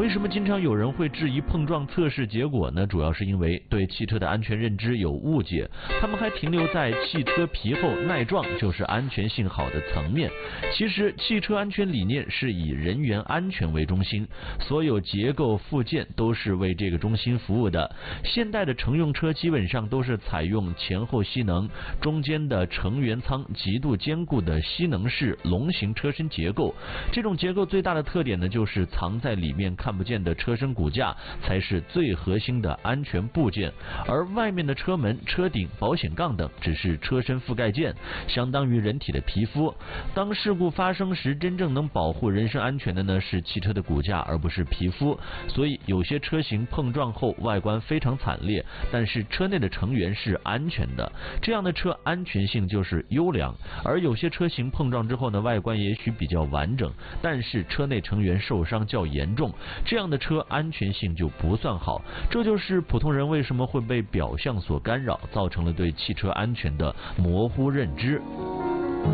为什么经常有人会质疑碰撞测试结果呢？主要是因为对汽车的安全认知有误解，他们还停留在汽车皮厚耐撞就是安全性好的层面。其实汽车安全理念是以人员安全为中心，所有结构附件都是为这个中心服务的。现代的乘用车基本上都是采用前后吸能，中间的乘员舱极度坚固的吸能式龙形车身结构。这种结构最大的特点呢，就是藏在里面看不见的车身骨架才是最核心的安全部件，而外面的车门、车顶、保险杠等只是车身覆盖件，相当于人体的皮肤。当事故发生时，真正能保护人身安全的呢是汽车的骨架，而不是皮肤。所以有些车型碰撞后外观非常惨烈，但是车内的成员是安全的，这样的车安全性就是优良。而有些车型碰撞之后呢，外观也许比较完整，但是车内成员受伤较严重，这样的车安全性就不算好。这就是普通人为什么会被表象所干扰，造成了对汽车安全的模糊认知。